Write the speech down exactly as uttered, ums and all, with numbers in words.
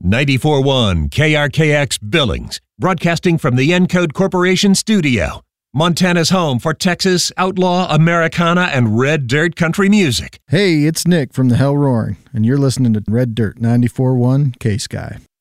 ninety-four point one K R K X Billings, broadcasting from the Encode Corporation studio. Montana's home for Texas, outlaw, Americana, and red dirt country music. Hey, it's Nick from the Hell Roaring, and you're listening to Red Dirt ninety-four point one K-Sky.